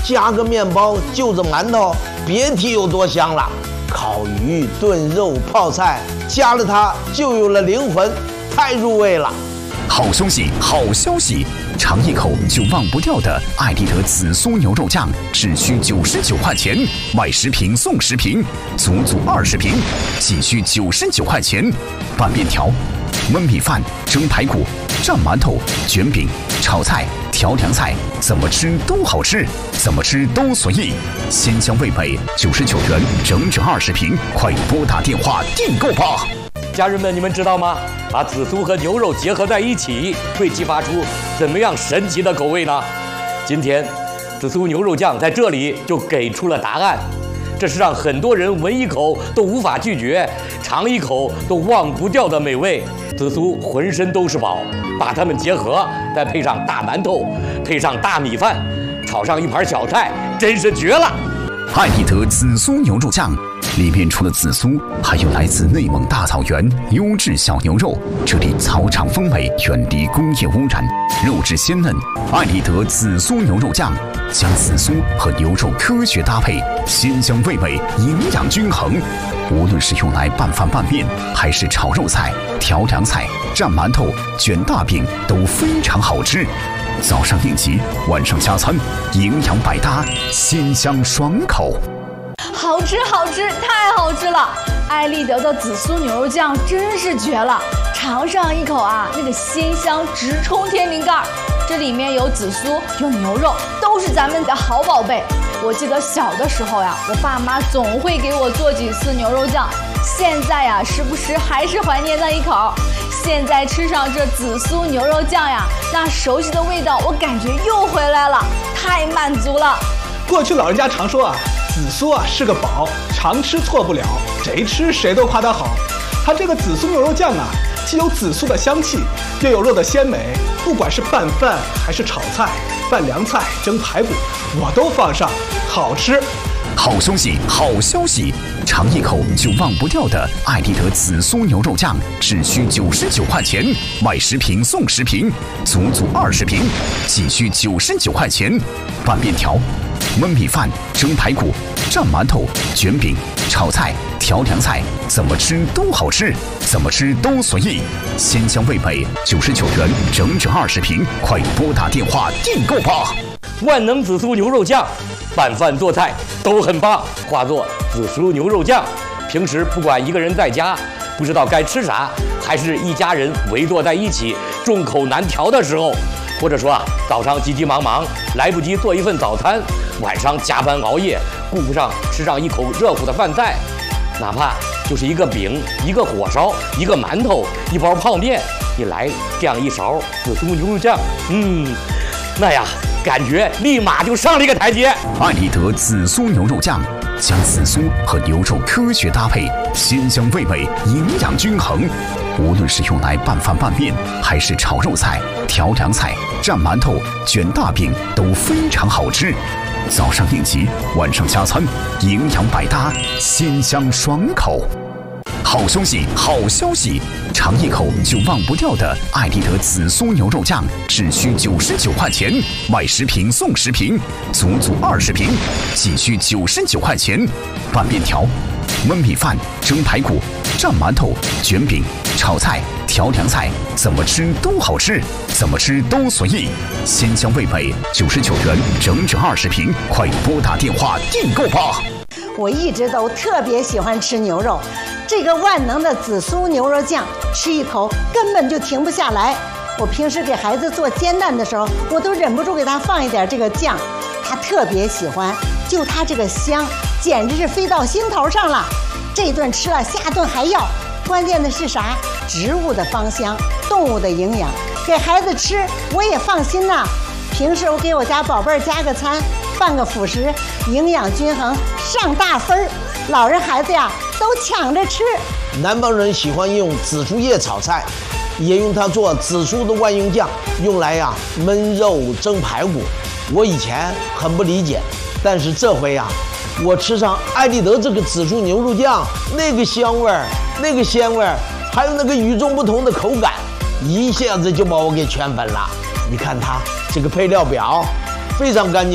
加个面包，就着馒头，别提有多香了。烤鱼、炖肉、泡菜，加了它就有了灵魂，太入味了。 好东西，好消息！尝一口就忘不掉的爱丽德紫苏牛肉酱，只需99块钱，买10瓶送10瓶，足20瓶，仅需99块钱。拌面条、焖米饭、蒸排骨、蘸馒头、卷饼、炒菜、调凉菜，怎么吃都好吃，怎么吃都随意，鲜香味美，99元整整20瓶，快拨打电话订购吧！ 家人们，你们知道吗？把紫苏和牛肉结合在一起，会激发出怎么样神奇的口味呢？今天，紫苏牛肉酱在这里就给出了答案。这是让很多人闻一口都无法拒绝，尝一口都忘不掉的美味。紫苏浑身都是宝，把它们结合，再配上大馒头，配上大米饭，炒上一盘小菜，真是绝了！ 爱丽德紫苏牛肉酱里面除了紫苏，还有来自内蒙大草原优质小牛肉，这里草场风味，远离工业污染，肉质鲜嫩。爱丽德紫苏牛肉酱将紫苏和牛肉科学搭配，鲜香味美，营养均衡。无论是用来拌饭拌面，还是炒肉菜、调凉菜、蘸馒头、卷大饼，都非常好吃。早上应急，晚上加餐，营养百搭，鲜香爽口。 好吃，好吃，太好吃了！爱丽德的紫苏牛肉酱真是绝了，尝上一口啊，那个鲜香直冲天灵盖。这里面有紫苏，有牛肉，都是咱们的好宝贝。我记得小的时候呀，我爸妈总会给我做几次牛肉酱，现在呀，时不时还是怀念那一口。现在吃上这紫苏牛肉酱呀，那熟悉的味道我感觉又回来了，太满足了。 过去老人家常说啊，紫苏啊是个宝，常吃错不了，谁吃谁都夸它好。它这个紫苏牛肉酱啊，既有紫苏的香气，又有肉的鲜美，不管是拌饭还是炒菜、拌凉菜、蒸排骨，我都放上，好吃。 好东西，好消息！尝一口就忘不掉的爱丽德紫苏牛肉酱，只需99块钱，买10瓶送10瓶，足20瓶，仅需99块钱。拌面条、焖米饭、蒸排骨、蘸馒头、卷饼、炒菜、调凉菜，怎么吃都好吃，怎么吃都随意，鲜香味美，99元整整20瓶，快拨打电话订购吧！ 万能紫苏牛肉酱，拌饭做菜都很棒，化作紫苏牛肉酱。平时不管一个人在家不知道该吃啥，还是一家人围坐在一起众口难调的时候，或者说啊早上急急忙忙来不及做一份早餐，晚上加班熬夜顾不上吃上一口热乎的饭菜，哪怕就是一个饼、一个火烧、一个馒头、一包泡面，你来这样一勺紫苏牛肉酱，那呀感觉立马就上了一个台阶。 爱丽德紫苏牛肉酱将紫苏和牛肉科学搭配，鲜香味美，营养均衡。无论是用来拌饭拌面，还是炒肉菜、调凉菜、蘸馒头、卷大饼，都非常好吃。早上应急，晚上加餐，营养百搭，鲜香爽口。好东西，好消息！尝一口就忘不掉的爱丽德紫苏牛肉酱，只需99块钱，买10瓶送10瓶，足20瓶，仅需99块钱。拌面条、焖米饭、蒸排骨、蘸馒头、卷饼、炒菜、调凉菜，怎么吃都好吃，怎么吃都随意，鲜香味美，99元整整20瓶，快拨打电话订购吧！ 我一直都特别喜欢吃牛肉，这个万能的紫苏牛肉酱，吃一口根本就停不下来。我平时给孩子做煎蛋的时候，我都忍不住给他放一点这个酱，他特别喜欢，就他这个香，简直是飞到心头上了。这顿吃了，下顿还要。关键的是啥？植物的芳香，动物的营养，给孩子吃我也放心呐。平时我给我家宝贝儿加个餐，拌个辅食，营养均衡，上大分儿。老人孩子呀都抢着吃。 南方人喜欢用紫苏叶炒菜，也用它做紫苏的万用酱，用来焖肉、蒸排骨。我以前很不理解，但是这回我吃上爱丽德这个紫苏牛肉酱，那个香味儿，那个鲜味儿，还有那个与众不同的口感，一下子就把我给圈粉了。你看它这个配料表非常干净，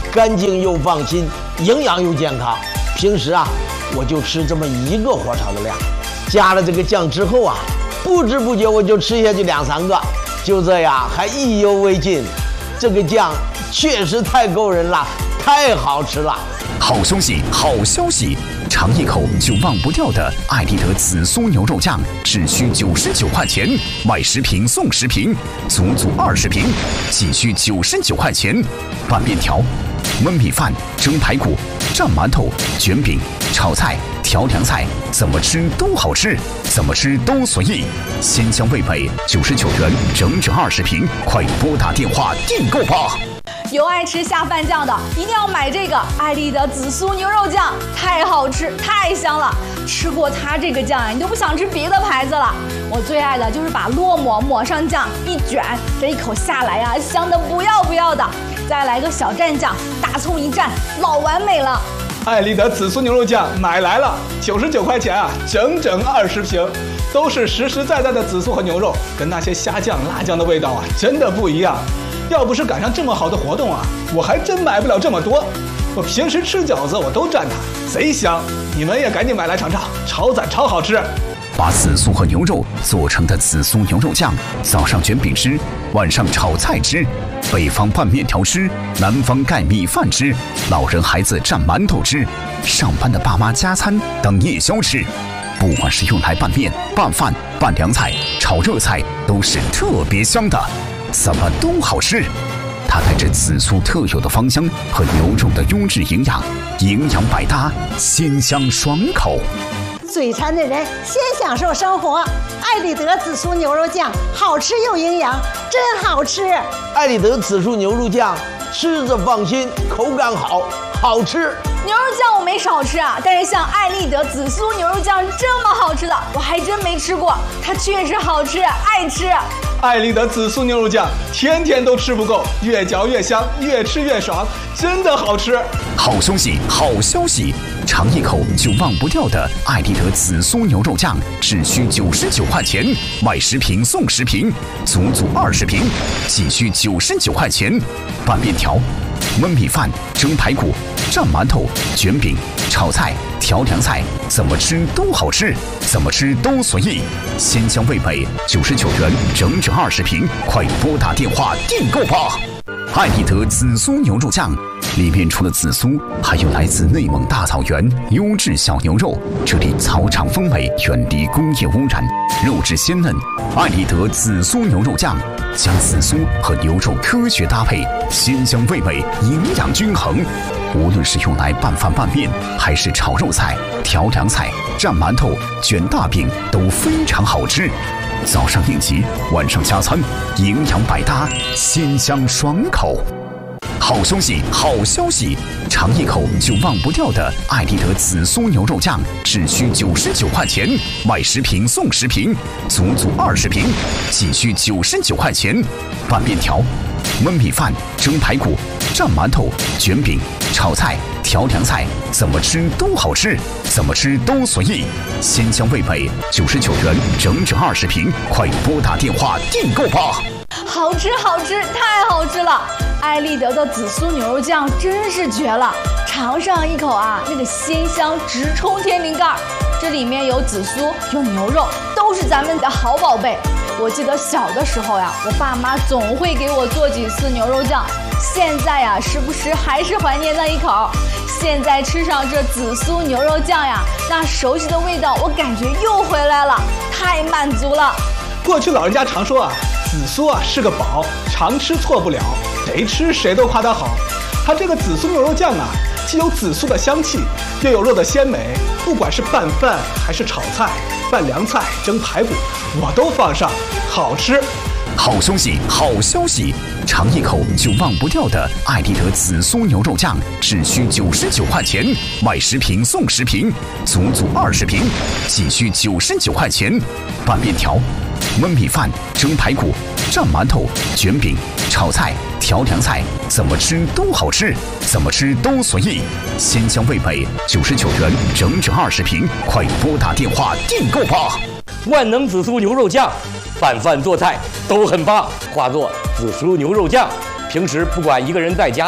干净又放心，营养又健康。平时啊，我就吃这么1个火炒的量，加了这个酱之后啊，不知不觉我就吃下去2、3个，就这样还意犹未尽。这个酱确实太够人了，太好吃了。 好消息，好消息！尝一口就忘不掉的艾丽德紫苏牛肉酱，只需99块钱，买10瓶送10瓶，足20瓶，仅需99块钱。拌面条、焖米饭、蒸排骨、蘸馒头、卷饼、炒菜、调凉菜，怎么吃都好吃，怎么吃都随意，鲜香味美，99元整整20瓶，快拨打电话订购吧！ 有爱吃下饭酱的，一定要买这个艾丽德紫苏牛肉酱，太好吃，太香了。吃过它这个酱啊，你都不想吃别的牌子了。我最爱的就是把烙馍抹上酱，一卷，这一口下来呀，香的不要不要的。再来个小蘸酱，大葱一蘸，老完美了。 艾丽德紫苏牛肉酱买来了，99块钱啊，整整20瓶，都是实实在在的紫苏和牛肉，跟那些虾酱、辣酱的味道啊，真的不一样。要不是赶上这么好的活动啊，我还真买不了这么多。我平时吃饺子我都蘸它，贼香。你们也赶紧买来尝尝，超赞超好吃。 把紫苏和牛肉做成的紫苏牛肉酱，早上卷饼吃，晚上炒菜吃，北方拌面条吃，南方盖米饭吃，老人孩子蘸馒头吃，上班的爸妈加餐当夜宵吃。不管是用来拌面、拌饭、拌凉菜、炒热菜，都是特别香的，怎么都好吃。它带着紫苏特有的芳香和牛肉的优质营养，营养百搭，鲜香爽口。 嘴馋的人先享受生活。艾丽德紫苏牛肉酱好吃又营养，真好吃。 艾丽德紫苏牛肉酱吃着放心，口感好，好吃。 牛肉酱我没少吃啊，但是像艾丽德紫苏牛肉酱这么好吃的，我还真没吃过。它确实好吃，爱吃。 艾丽德紫苏牛肉酱天天都吃不够，越嚼越香，越吃越爽，真的好吃。 好消息，好消息！尝一口就忘不掉的艾丽德紫苏牛肉酱，只需99块钱，买10瓶送10瓶，足20瓶，仅需99块钱。拌面条、焖米饭、蒸排骨、蘸馒头、卷饼、炒菜、调凉菜，怎么吃都好吃，怎么吃都随意，鲜香味美，99元整整20瓶，快拨打电话订购吧！艾丽德紫苏牛肉酱里面除了紫苏，还有来自内蒙大草原优质小牛肉，这里草场风味，远离工业污染，肉质鲜嫩。艾丽德紫苏牛肉酱将紫苏和牛肉科学搭配，鲜香味美，营养均衡。无论是用来拌饭拌面，还是炒肉菜、调凉菜、蘸馒头、卷大饼，都非常好吃。早上应急，晚上加餐，营养百搭，鲜香爽口。好消息，好消息！尝一口就忘不掉的艾丽德紫苏牛肉酱，只需99块钱，买10瓶送10瓶，足20瓶，仅需99块钱。拌面条、焖米饭、蒸排骨、蘸馒头、卷饼、炒菜、调凉菜，怎么吃都好吃，怎么吃都随意，鲜香味美，99元整整20瓶，快拨打电话订购吧！ 好吃好吃，太好吃了！艾丽德的紫苏牛肉酱真是绝了，尝上一口啊，那个鲜香直冲天灵盖。这里面有紫苏，有牛肉，都是咱们的好宝贝。我记得小的时候呀，我爸妈总会给我做几次牛肉酱，现在呀，时不时还是怀念那一口。现在吃上这紫苏牛肉酱呀，那熟悉的味道我感觉又回来了，太满足了。 过去老人家常说啊，紫苏啊是个宝，常吃错不了，谁吃谁都夸它好。它这个紫苏牛肉酱啊，既有紫苏的香气，又有肉的鲜美，不管是拌饭还是炒菜、拌凉菜、蒸排骨，我都放上，好吃。 好消息，好消息！尝一口就忘不掉的艾丽德紫苏牛肉酱，只需99块钱，买10瓶送10瓶，足20瓶，仅需99块钱。拌面条、焖米饭、蒸排骨、蘸馒头、卷饼、炒菜、调凉菜，怎么吃都好吃，怎么吃都随意，鲜香味美，99元整整20瓶，快拨打电话订购吧！ 万能紫苏牛肉酱，拌饭做菜都很棒，化作紫苏牛肉酱。平时不管一个人在家，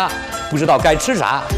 不知道该吃啥，